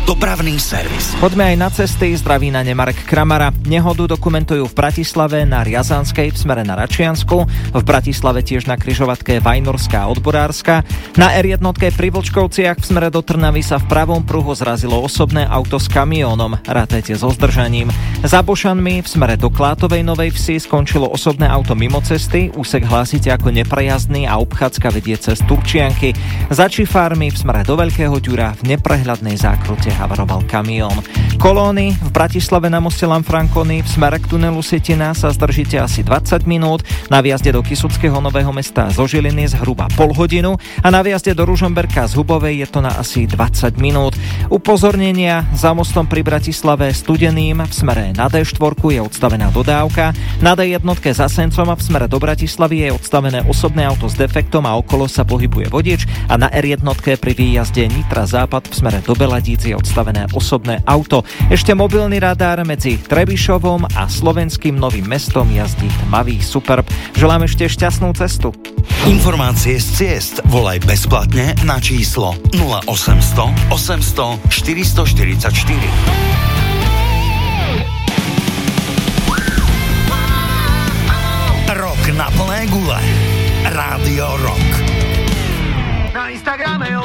Dopravný servis. Poďme aj na cesty, zdraví na ne Marek Kramara. Nehodu dokumentujú v Bratislave na Riazanskej v smere na Račiansku, v Bratislave tiež na križovatke Vajnorská a Odborárska. Na R1 pri Vlčkovciach v smere do Trnavy sa v pravom pruhu zrazilo osobné auto s kamiónom. Rátajte so zdržaním. Za Bošanmi v smere do Klátovej Novej Vsi skončilo osobné auto mimo cesty, úsek hlásite ako neprejazdný a obchádzka vedie cez Turčianky. Za Čifármi v smere do Veľkého Ďura v neprehľadnej zákrute havaroval kamión. Kolóny v Bratislave na moste Lanfranconi v smere k tunelu Setina sa zdržíte asi 20 minút, na vjazde do Kysuckého Nového Mesta zo Žiliny zhruba pol hodinu a na vjazde do Ružomberka z Hubovej je to na asi 20 minút. Upozornenia: za mostom pri Bratislave Studeným v smere na D4 je odstavená dodávka, na D1 za Sencom v smere do Bratislavy je odstavené osobné auto s defektom a okolo sa pohybuje vodič a na R1 pri výjazde Nitra Západ v smere do Beladíc je odstavené osobné auto. Ešte mobilný radár medzi Trebišovom a Slovenským Novým Mestom jazdí tmavý Superb. Želám ešte šťastnú cestu. Informácie z ciest volaj bezplatne na číslo 0800 800 444. Rok na plné gule. Rádio Rock. Na Instagrame